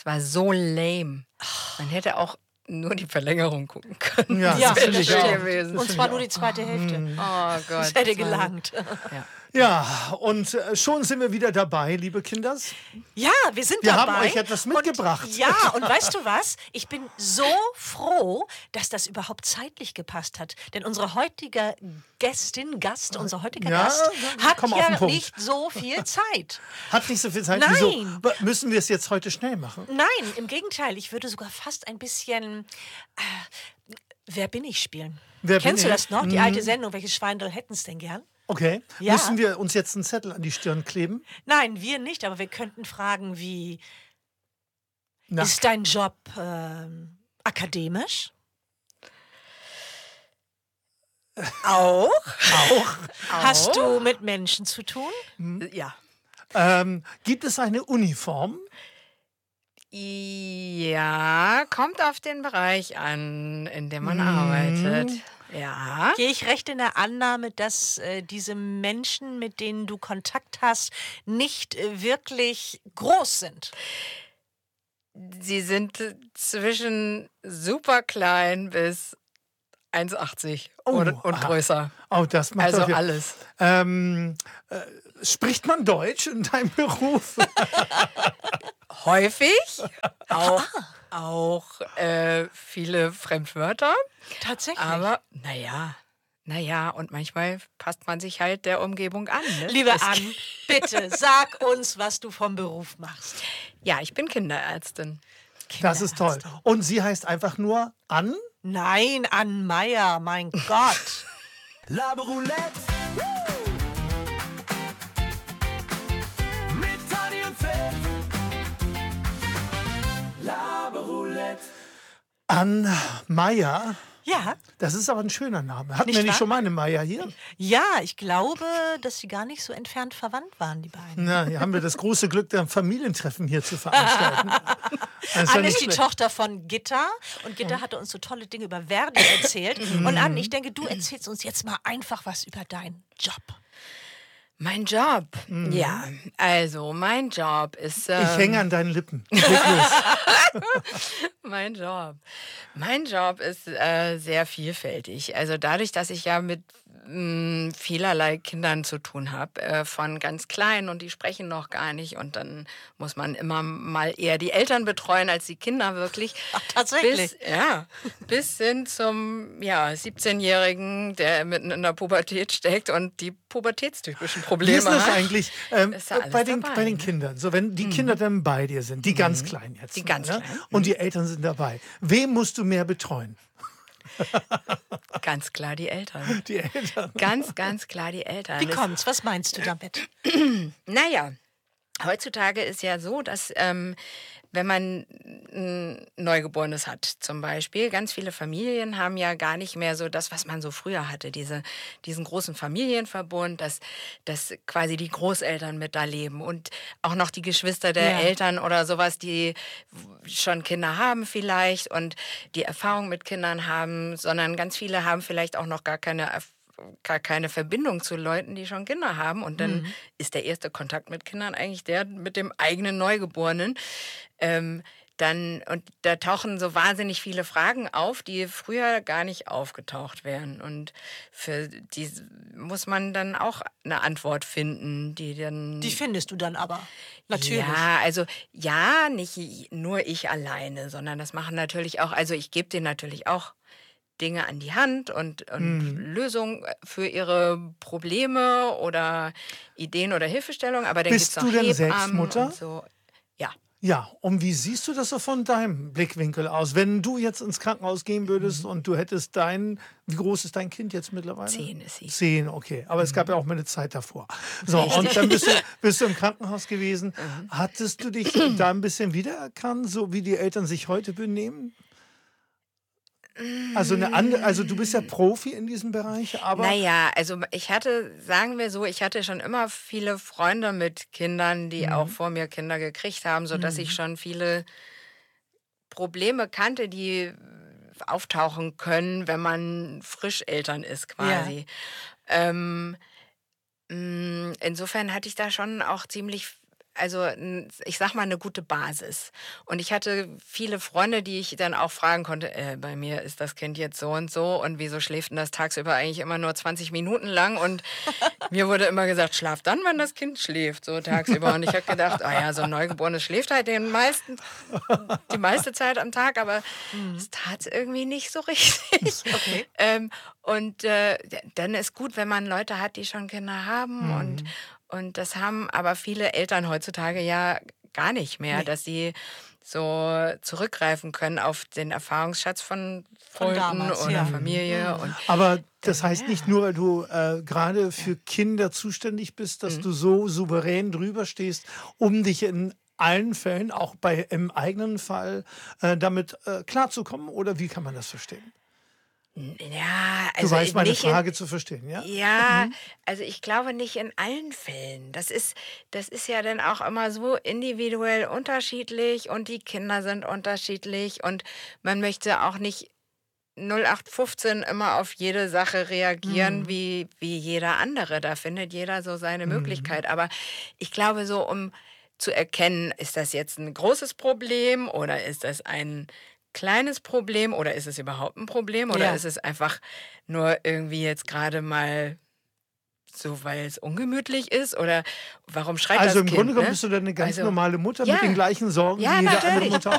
war so lame. Man hätte auch nur die Verlängerung gucken können. Ja, Ja, das finde ich schön auch. gewesen. Und zwar nur die zweite Hälfte. Oh Gott. Das hätte das war- gelangt. Ja. Ja, und schon sind wir wieder dabei, liebe Kinders. Ja, wir sind Wir dabei. haben euch etwas mitgebracht. Und, ja, und weißt du was? Ich bin so froh, dass das überhaupt zeitlich gepasst hat. Denn unsere heutige unser heutiger Ja, Gast hat komm auf den ja Punkt. nicht so viel Zeit. Hat nicht so viel Zeit. Nein. Wieso? Müssen wir es jetzt heute schnell machen? Nein, im Gegenteil. Ich würde sogar fast ein bisschen Wer bin ich spielen. Wer Kennst bin du ich? das noch? Die alte Sendung. Welches Schweindel hätten es denn gern? Okay. Ja. Müssen wir uns jetzt einen Zettel an die Stirn kleben? Nein, wir nicht. Aber wir könnten fragen wie, Na, ist dein Job akademisch? Auch? Hast du mit Menschen zu tun? Ja. gibt es eine Uniform? Ja, kommt auf den Bereich an, in dem man arbeitet. Ja. Gehe ich recht in der Annahme, dass diese Menschen, mit denen du Kontakt hast, nicht wirklich groß sind? Sie sind zwischen super klein bis 1,80 und aha. größer. Oh, das macht Also doch- alles. Spricht man Deutsch in deinem Beruf? Häufig. Auch viele Fremdwörter. Tatsächlich. Aber naja, und manchmal passt man sich halt der Umgebung an. Ne? Liebe Ann, bitte sag uns, was du vom Beruf machst. Ja, ich bin Kinderärztin. Das ist toll. Und sie heißt einfach nur Ann? Nein, Ann Meier, mein Gott. Laberoulette. Mit Tani und Fett. Laberoulette. Ann Meier. Ja, Das ist aber ein schöner Name. Hatten Nicht wir nicht wahr? schon mal eine Meier hier? ja, ich glaube, dass sie gar nicht so entfernt verwandt waren, die beiden. Na, hier haben wir das große Glück, ein Familientreffen hier zu veranstalten. Das ist ja Ann nicht ist die schlecht. Tochter von Gitta und Gitta hatte uns so tolle Dinge über Verdi erzählt. Und Ann, ich denke, du erzählst uns jetzt mal einfach was über deinen Job. Mein Job. Ja, also mein Job ist. Ich hänge an deinen Lippen. Wirklich. Mein Job. Mein Job ist sehr vielfältig. Also dadurch, dass ich ja mit vielerlei Kindern zu tun habe, von ganz klein und die sprechen noch gar nicht und dann muss man immer mal eher die Eltern betreuen als die Kinder wirklich. Ach, tatsächlich? Bis hin zum 17-Jährigen, der mitten in der Pubertät steckt und die pubertätstypischen Wie Probleme ist das hat. eigentlich Ist da alles bei den dabei, ne? Kindern? So, wenn die Kinder dann bei dir sind, die ganz kleinen jetzt. Die mal, ganz ne? Kleinen. Und die Eltern sind dabei. Wem musst du mehr betreuen? Ganz klar die Eltern. Die Eltern. Ganz klar die Eltern. Wie Es- kommt's? Was meinst du damit? Naja, heutzutage ist ja so, dass wenn man ein Neugeborenes hat zum Beispiel, ganz viele Familien haben ja gar nicht mehr so das, was man so früher hatte, diesen großen Familienverbund, dass quasi die Großeltern mit da leben und auch noch die Geschwister der Ja. Eltern oder sowas, die schon Kinder haben vielleicht und die Erfahrung mit Kindern haben, sondern ganz viele haben vielleicht auch noch gar keine Verbindung zu Leuten, die schon Kinder haben. Und dann ist der erste Kontakt mit Kindern eigentlich der mit dem eigenen Neugeborenen. Und da tauchen so wahnsinnig viele Fragen auf, die früher gar nicht aufgetaucht wären. Und für die muss man dann auch eine Antwort finden, die dann... Die findest du dann aber. Natürlich. Ja, also ja, nicht nur ich alleine, sondern das machen natürlich auch, also ich gebe denen natürlich auch Dinge an die Hand und Lösungen für ihre Probleme oder Ideen oder Hilfestellungen. Aber dann Bist gibt's noch du denn Hebammen selbst Mutter? und so. Ja. Ja, und wie siehst du das so von deinem Blickwinkel aus? Wenn du jetzt ins Krankenhaus gehen würdest und du hättest wie groß ist dein Kind jetzt mittlerweile? 10 ist sie. 10, okay. Aber es gab ja auch mal eine Zeit davor. So, und dann bist du im Krankenhaus gewesen. Hattest du dich da ein bisschen wiedererkannt, so wie die Eltern sich heute benehmen? Also, also du bist ja Profi in diesem Bereich, aber Naja, also sagen wir so, ich hatte schon immer viele Freunde mit Kindern, die auch vor mir Kinder gekriegt haben, sodass ich schon viele Probleme kannte, die auftauchen können, wenn man frisch Eltern ist quasi. Insofern hatte ich da schon auch ziemlich also ich sag mal, eine gute Basis. Und ich hatte viele Freunde, die ich dann auch fragen konnte, bei mir ist das Kind jetzt so und wieso schläft denn das tagsüber eigentlich immer nur 20 Minuten lang? Und mir wurde immer gesagt, schlaf dann, wenn das Kind schläft, so tagsüber. Und ich habe gedacht, so ein Neugeborenes schläft halt die meiste Zeit am Tag, aber es tat irgendwie nicht so richtig. Okay. Dann ist gut, wenn man Leute hat, die schon Kinder haben und das haben aber viele Eltern heutzutage ja gar nicht mehr, dass sie so zurückgreifen können auf den Erfahrungsschatz von Freunden damals, oder ja. Familie. Und Aber das heißt nicht nur, weil du gerade für Kinder zuständig bist, dass du so souverän drüber stehst, um dich in allen Fällen, auch im eigenen Fall, damit klarzukommen? Oder wie kann man das verstehen? ja, Du also weißt meine nicht Frage zu verstehen, ja? Ja, also ich glaube nicht in allen Fällen. Das ist ja dann auch immer so individuell unterschiedlich und die Kinder sind unterschiedlich und man möchte auch nicht 0815 immer auf jede Sache reagieren, wie jeder andere. Da findet jeder so seine Möglichkeit. Aber ich glaube, so um zu erkennen, ist das jetzt ein großes Problem oder ist das ein kleines Problem oder ist es überhaupt ein Problem oder Ja. ist es einfach nur irgendwie jetzt gerade mal so, weil es ungemütlich ist oder warum schreit Also das im Kind? Grunde genommen Ne? bist du dann eine ganz Also, normale Mutter ja. mit den gleichen Sorgen Ja, wie jede andere natürlich. Mutter